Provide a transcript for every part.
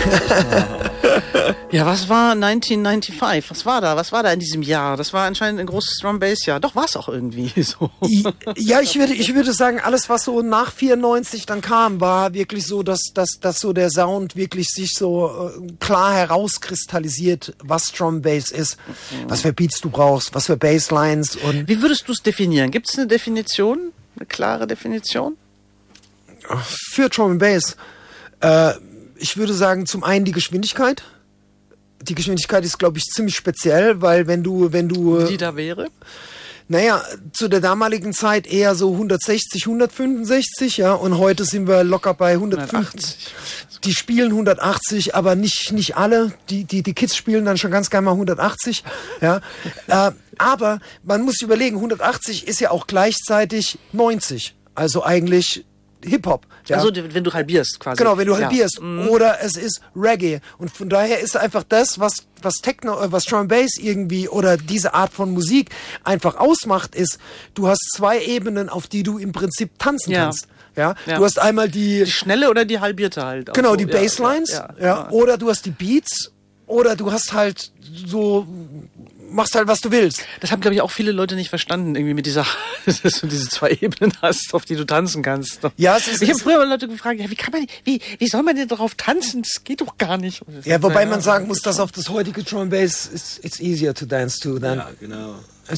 Ja, was war 1995? Was war da? Was war da in diesem Jahr? Das war anscheinend ein großes Drum-Bass-Jahr. Doch, war es auch irgendwie so. Ja, ich würde sagen, alles, was so nach 94 dann kam, war wirklich so, dass so der Sound wirklich sich so klar herauskristallisiert, was Drum-Bass ist, was für Beats du brauchst, was für Basslines und... Wie würdest du es definieren? Gibt es eine Definition? Eine klare Definition? Für Drum Bass. Ich würde sagen, zum einen die Geschwindigkeit. Die Geschwindigkeit ist, glaube ich, ziemlich speziell, weil wenn du... Die da wäre? Naja, zu der damaligen Zeit eher so 160, 165, ja, und heute sind wir locker bei 150. Die spielen 180, aber nicht alle. Die Kids spielen dann schon ganz gerne mal 180, ja. Aber man muss sich überlegen, 180 ist ja auch gleichzeitig 90. Also eigentlich Hip-Hop. Ja? Also wenn du halbierst quasi. Genau, wenn du halbierst. Oder es ist Reggae. Und von daher ist einfach das, was Techno, was Drum Bass irgendwie oder diese Art von Musik einfach ausmacht, ist, du hast zwei Ebenen, auf die du im Prinzip tanzen kannst. Ja? Du hast einmal die schnelle oder die halbierte halt. Genau, so. Die Basslines. Oder du hast die Beats. Oder du hast halt so... machst halt, was du willst. Das haben, glaube ich, auch viele Leute nicht verstanden, irgendwie mit dieser, dass du diese zwei Ebenen hast, auf die du tanzen kannst. Ja, ich habe früher mal Leute gefragt, ja, wie soll man denn darauf tanzen? Das geht doch gar nicht. Ja, wobei man sagen muss, dass auf das heutige Drum Bass it's easier to dance to than. Ja, genau.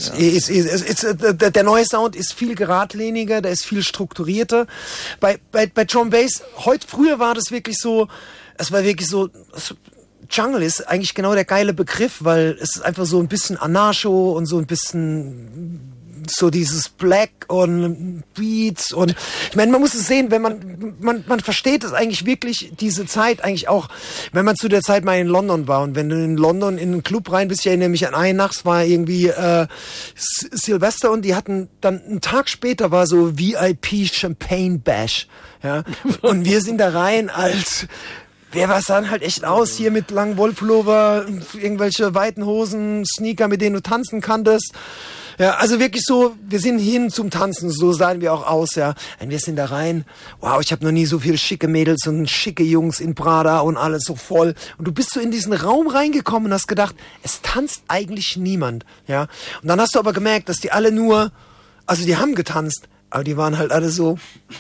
Der neue Sound ist viel geradliniger, der ist viel strukturierter. Bei Drum Bass, früher war das wirklich so, es war wirklich so, Jungle ist eigentlich genau der geile Begriff, weil es ist einfach so ein bisschen Anarcho und so ein bisschen so dieses Black und Beats und ich meine, man muss es sehen, wenn man versteht es eigentlich wirklich, diese Zeit eigentlich auch, wenn man zu der Zeit mal in London war und wenn du in London in einen Club rein bist, ich erinnere mich an einen nachts war irgendwie Silvester und die hatten dann einen Tag später war so VIP Champagne Bash, ja, und wir sind da rein als wir sahen halt echt aus hier mit langen Wollpullover, irgendwelche weiten Hosen, Sneaker, mit denen du tanzen kanntest. Ja, also wirklich so, wir sind hin zum Tanzen, so sahen wir auch aus, ja. Und wir sind da rein, wow, ich habe noch nie so viele schicke Mädels und schicke Jungs in Prada und alles so voll. Und du bist so in diesen Raum reingekommen und hast gedacht, es tanzt eigentlich niemand, ja. Und dann hast du aber gemerkt, dass die alle nur, also die haben getanzt, aber die waren halt alle so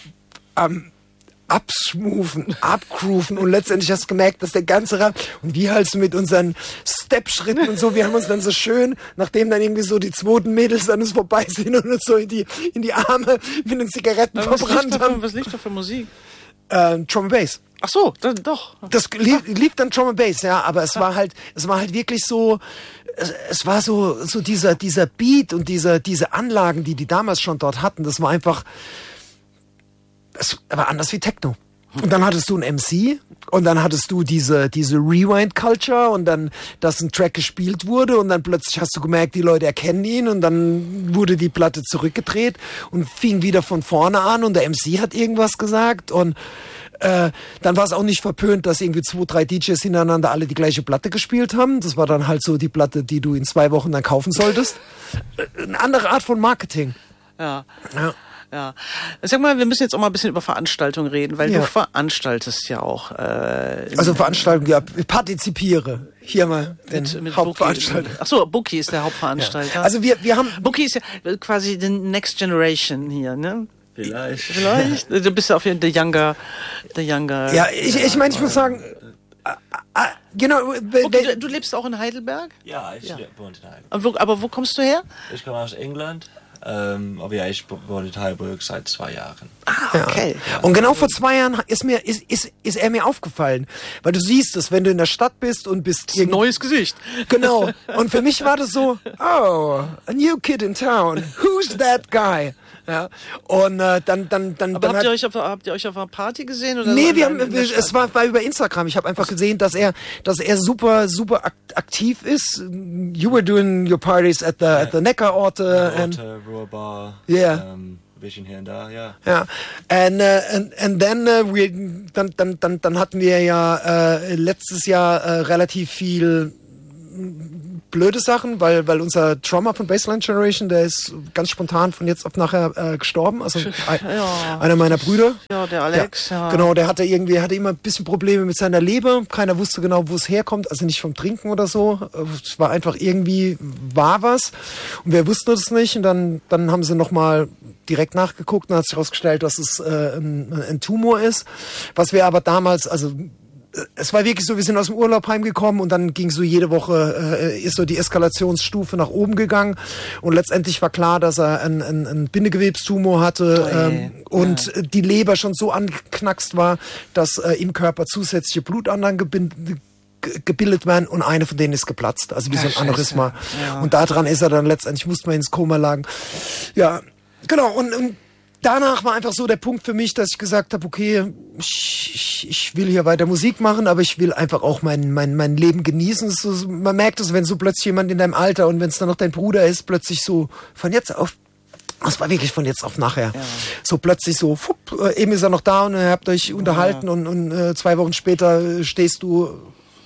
abschmufen, abgrooven und letztendlich hast du gemerkt, dass der ganze Raum und wir halt so mit unseren Step-Schritten und so, wir haben uns dann so schön, nachdem dann irgendwie so die zweiten Mädels an uns vorbei sind und uns so in die Arme mit den Zigaretten verbrannt haben. Was lief da für Musik? Drum and Bass. Ach so, doch. Das lief dann Drum and Bass, ja, aber es war halt wirklich so, es war so dieser Beat und diese Anlagen, die damals schon dort hatten, das war einfach, es war anders wie Techno. Und dann hattest du einen MC und dann hattest du diese Rewind-Culture und dann, dass ein Track gespielt wurde und dann plötzlich hast du gemerkt, die Leute erkennen ihn und dann wurde die Platte zurückgedreht und fing wieder von vorne an und der MC hat irgendwas gesagt und dann war es auch nicht verpönt, dass irgendwie 2, 3 DJs hintereinander alle die gleiche Platte gespielt haben. Das war dann halt so die Platte, die du in 2 Wochen dann kaufen solltest. Eine andere Art von Marketing. Ja. Sag mal, wir müssen jetzt auch mal ein bisschen über Veranstaltungen reden, weil du veranstaltest ja auch. Also Veranstaltungen, ja, ich partizipiere. Hier mal den Hauptveranstalter. Achso, Bookie ist der Hauptveranstalter. Ja. Also wir haben... Bookie ist ja quasi die Next Generation hier, ne? Vielleicht. Du bist ja auf jeden Fall der Younger. Ja, ich meine, ich muss sagen... Genau. Okay, du lebst auch in Heidelberg? Ja, ich wohne in Heidelberg. Aber wo kommst du her? Ich komme aus England. Aber ja, ich wohne in Heidelberg seit 2 Jahren. Ah, okay. Ja. Und genau vor 2 Jahren ist er mir aufgefallen. Weil du siehst es, wenn du in der Stadt bist und bist... Ein neues Gesicht. Genau. Und für mich war das so, oh, a new kid in town. Who's that guy? Ja. Und dann habt ihr euch auf einer Party gesehen oder? Nee, es war über Instagram. Ich habe einfach gesehen, dass er super aktiv ist. You were doing your parties at the Neckarorte and Ruhrbar. Yeah. Bisschen hier und da, ja. Ja. And then dann hatten wir ja letztes Jahr relativ viel blöde Sachen, weil unser Drummer von Bassline Generation, der ist ganz spontan von jetzt auf nachher gestorben. Also einer meiner Brüder. Ja, der Alex. Ja. Genau, der hatte immer ein bisschen Probleme mit seiner Leber. Keiner wusste genau, wo es herkommt. Also nicht vom Trinken oder so. Es war einfach irgendwie, war was. Und wir wussten das nicht. Und dann haben sie nochmal direkt nachgeguckt und hat sich herausgestellt, dass es ein Tumor ist. Was wir aber damals, also es war wirklich so, wir sind aus dem Urlaub heimgekommen und dann ging so jede Woche, ist so die Eskalationsstufe nach oben gegangen und letztendlich war klar, dass er einen Bindegewebstumor hatte und die Leber schon so angeknackst war, dass im Körper zusätzliche Blutadern gebildet werden und eine von denen ist geplatzt, also wie so ein Aneurysma. Ja. Und daran ist er dann letztendlich, musste man ins Koma lagen. Ja, genau, und danach war einfach so der Punkt für mich, dass ich gesagt habe, okay, ich will hier weiter Musik machen, aber ich will einfach auch mein Leben genießen. So, man merkt es, wenn so plötzlich jemand in deinem Alter und wenn es dann noch dein Bruder ist, plötzlich so von jetzt auf, das war wirklich von jetzt auf nachher. Ja. So plötzlich so, eben ist er noch da und ihr habt euch unterhalten und 2 Wochen später stehst du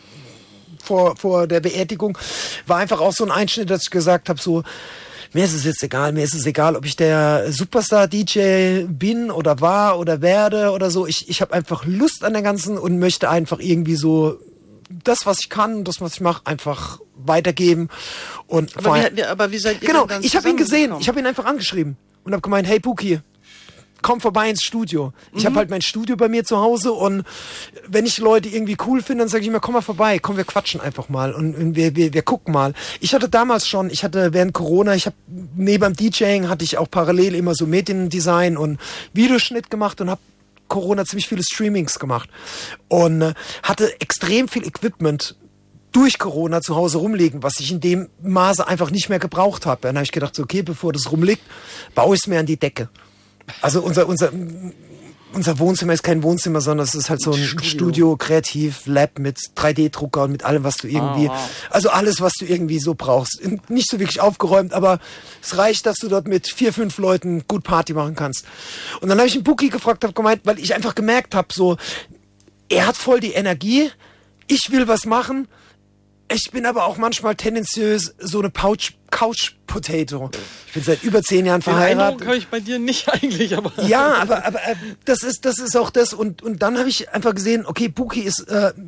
vor der Beerdigung. War einfach auch so ein Einschnitt, dass ich gesagt habe, so, mir ist es egal, ob ich der Superstar-DJ bin oder war oder werde oder so. Ich habe einfach Lust an der ganzen und möchte einfach irgendwie so das, was ich kann, das, was ich mache, einfach weitergeben. Und aber wie seid ihr genau, dann ich habe ihn gesehen, ich habe ihn einfach angeschrieben und habe gemeint, hey Puki, komm vorbei ins Studio. Ich habe halt mein Studio bei mir zu Hause und wenn ich Leute irgendwie cool finde, dann sage ich immer, komm mal vorbei, komm, wir quatschen einfach mal und wir gucken mal. Ich hatte damals schon, während Corona, neben dem DJing hatte ich auch parallel immer so Mediendesign und Videoschnitt gemacht und habe Corona ziemlich viele Streamings gemacht und hatte extrem viel Equipment durch Corona zu Hause rumliegen, was ich in dem Maße einfach nicht mehr gebraucht habe. Dann habe ich gedacht, so, okay, bevor das rumliegt, baue ich es mir an die Decke. Also unser Wohnzimmer ist kein Wohnzimmer, sondern es ist halt so ein Studio, Kreativ, Lab mit 3D-Drucker und mit allem, was du irgendwie, also alles, was du irgendwie so brauchst. Nicht so wirklich aufgeräumt, aber es reicht, dass du dort mit 4, 5 Leuten gut Party machen kannst. Und dann habe ich einen Buki gefragt, habe gemeint, weil ich einfach gemerkt habe, so, er hat voll die Energie, ich will was machen. Ich bin aber auch manchmal tendenziös so eine Couch-Potato. Ich bin seit über 10 Jahren verheiratet. Den Eindruck habe ich bei dir nicht eigentlich, aber... Ja, aber das ist auch das. Und dann habe ich einfach gesehen, okay, Buki ist...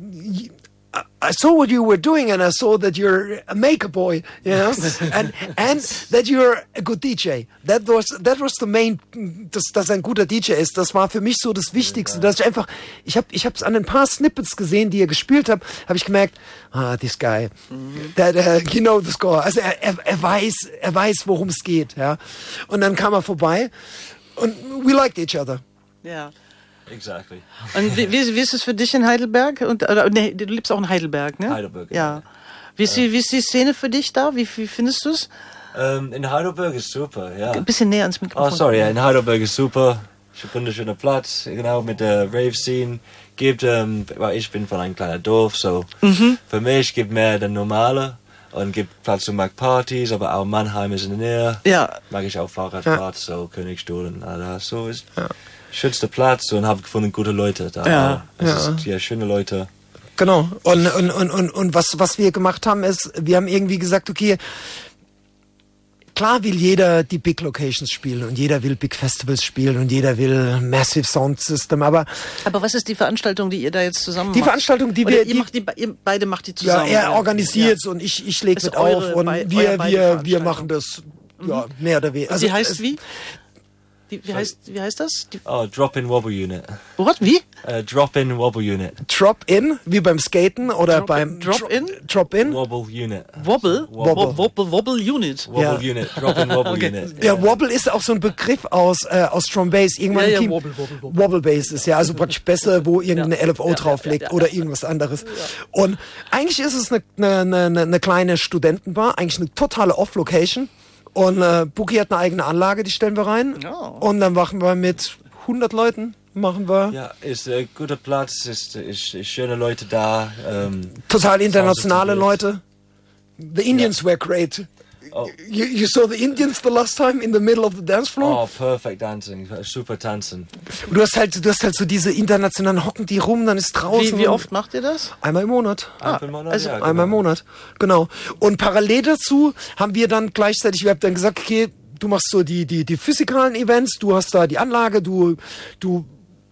I saw what you were doing and I saw that you're a maker boy, you know, and that you're a good DJ. That was the main, dass ein guter DJ ist. Das war für mich so das Wichtigste, dass ich hab's an ein paar Snippets gesehen, die er gespielt hat, habe ich gemerkt, this guy, that you know the score. Also er weiß, worum es geht, ja. Und dann kam er vorbei und we liked each other. Ja. Exactly. Und wie ist es für dich in Heidelberg? Nee, du lebst auch in Heidelberg, ne? Heidelberg. Ja. Wie ist die Szene für dich da? Wie findest du es? In Heidelberg ist super, ja. Ein bisschen näher ans Mikrofon. Oh, sorry, ja, in Heidelberg ist super. Wunderschöner Platz, genau, mit der Rave-Scene. Weil ich bin von einem kleinen Dorf, so für mich gibt mehr der normale und gibt Platz zu Partys, aber auch Mannheim ist in der Nähe. Ja. Mag ich auch Fahrradfahrt, so Königstuhl und all das. So ist schönster Platz und habe gefunden gute Leute da. Ja. Ist, schöne Leute. Genau. Und was wir gemacht haben ist, wir haben irgendwie gesagt, okay, klar will jeder die Big Locations spielen und jeder will Big Festivals spielen und jeder will Massive Sound System, aber was ist die Veranstaltung, die ihr da jetzt zusammen macht? Die Veranstaltung, die wir... Ihr beide macht die zusammen? Ja, er organisiert und ich lege mit auf und wir machen das mehr oder weniger. Also, die heißt wie? Wie heißt das? Drop-in Wobble Unit. What? Wie? Drop-in Wobble Unit. Drop-in, wie beim Skaten oder beim... Drop-in? Drop-in? Wobble Unit. Wobble? Wobble Unit. Wobble Unit. Drop-in Wobble Unit. Ja, Wobble ist auch so ein Begriff aus Drum Bass. Irgendwann Wobble Bass ist ja also praktisch besser, wo irgendeine LFO drauf liegt oder irgendwas anderes. Und eigentlich ist es eine kleine Studentenbar, eigentlich eine totale Off-Location. Und Buki hat eine eigene Anlage, die stellen wir rein. Oh. Und dann machen wir mit 100 Leuten, Ja, ist ein guter Platz, ist schöne Leute da. Total internationale Leute. The Indians were great. You saw the Indians the last time in the middle of the dance floor? Oh, perfect dancing. Super tanzen. Und du hast halt so diese internationalen Hocken, die rum, dann ist draußen. Wie oft macht ihr das? Einmal im Monat. Einmal im Monat, also ja, Einmal im Monat, genau. Und parallel dazu haben wir dann gleichzeitig, wir haben dann gesagt, okay, du machst so die physikalen Events, du hast da die Anlage, du